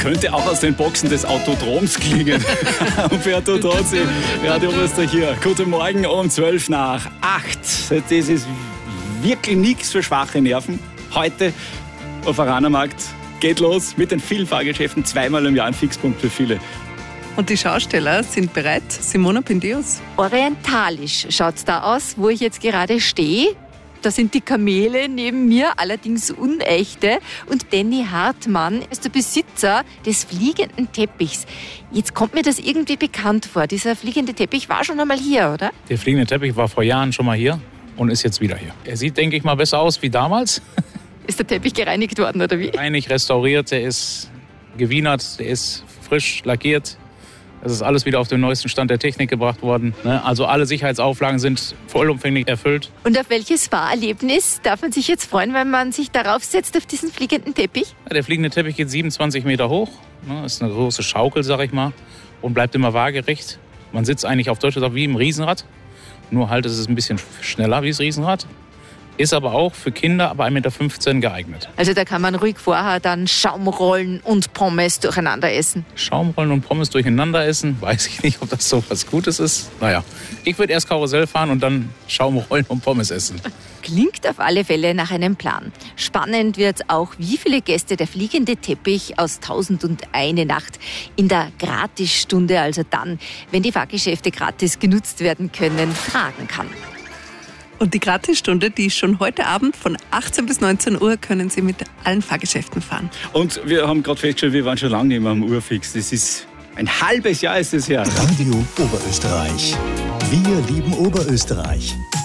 könnte auch aus den Boxen des Autodroms klingen. Umberto Tozzi, Radio Oberösterreich hier. Guten Morgen um 12 nach 8. Das ist wirklich nichts für schwache Nerven. Heute auf Arana-Markt geht los mit den vielen Fahrgeschäften. Zweimal im Jahr ein Fixpunkt für viele. Und die Schausteller sind bereit. Simona Pindeus. Orientalisch schaut's da aus, wo ich jetzt gerade stehe. Da sind die Kamele neben mir, allerdings unechte. Und Danny Hartmann ist der Besitzer des fliegenden Teppichs. Jetzt kommt mir das irgendwie bekannt vor. Dieser fliegende Teppich war schon einmal hier, oder? Der fliegende Teppich war vor Jahren schon mal hier und ist jetzt wieder hier. Er sieht, denke ich mal, besser aus wie damals. Ist der Teppich gereinigt worden, oder wie? Reinig, restauriert, der ist gewienert, der ist frisch lackiert. Das ist alles wieder auf den neuesten Stand der Technik gebracht worden. Also alle Sicherheitsauflagen sind vollumfänglich erfüllt. Und auf welches Fahrerlebnis darf man sich jetzt freuen, wenn man sich darauf setzt, auf diesen fliegenden Teppich? Ja, der fliegende Teppich geht 27 Meter hoch. Das ist eine große Schaukel, sag ich mal. Und bleibt immer waagerecht. Man sitzt eigentlich auf Deutsch gesagt wie im Riesenrad. Nur halt ist es ein bisschen schneller wie das Riesenrad. Ist aber auch für Kinder ab 1,15 Meter geeignet. Also da kann man ruhig vorher dann Schaumrollen und Pommes durcheinander essen. Schaumrollen und Pommes durcheinander essen? Weiß ich nicht, ob das so was Gutes ist. Naja, ich würde erst Karussell fahren und dann Schaumrollen und Pommes essen. Klingt auf alle Fälle nach einem Plan. Spannend wird auch, wie viele Gäste der fliegende Teppich aus 1001 Nacht in der Gratisstunde, also dann, wenn die Fahrgeschäfte gratis genutzt werden können, tragen kann. Und die Gratisstunde, die ist schon heute Abend von 18 bis 19 Uhr, können Sie mit allen Fahrgeschäften fahren. Und wir haben gerade festgestellt, wir waren schon lange nicht mehr am Urfix. Das ist ein halbes Jahr ist es her. Radio Oberösterreich. Wir lieben Oberösterreich.